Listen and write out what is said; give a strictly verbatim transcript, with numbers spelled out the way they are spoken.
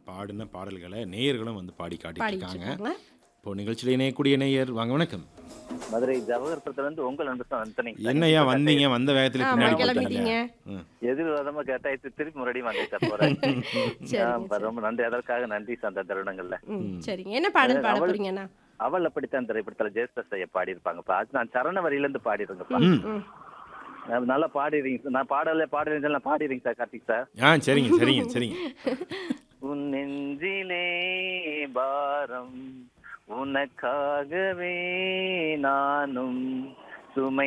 பாடின பாடல்களை நேயர்களும் வந்து பாடி காட்டிட்டு பாடிட்டு இருக்காங்க. இருக்காங்க. இப்போ நிகழ்ச்சியில் இணையக்கூடிய நேயர் வாங்க வணக்கம். மதுரை ஜவஹர்புரத்துல இருந்து உங்கள் அன்பு அந்தனி என்னையா வந்தீங்க வந்த வேகத்துல ஆமா, பின்னாடி கிளம்பிட்டீங்க. போட்டாங்க. எதிர்வாதமா கேட்டாச்சு திருப்பி மறுபடியும் வந்து சார் போறேன். சரிங்க, ஆ, ரொம்ப நன்றி அதற்காக நன்றி சார் அந்த தருணங்கள்ல. ம், சரிங்க. என்ன பாடல் பாட அவள் போறீங்கண்ணா? அவள் அப்படித்தான் திரைப்படத்துல ஜெயஸ்தாஸ் ஐயா பாடி இருப்பாங்கப்பா. அது நான் சரண வரியில இருந்து பாடிருங்கப்பா. ம். ம். நல்லா பாடிடுறீங்க சார். நான் பாடல பாடுறீங்க நான் பாடிடுறீங்க சார் கார்த்திக் சார். ஆ சரிங்க சரிங்க சரிங்க. உன் நெஞ்சிலே பாரம் உனக்காகவே நானும் சுமை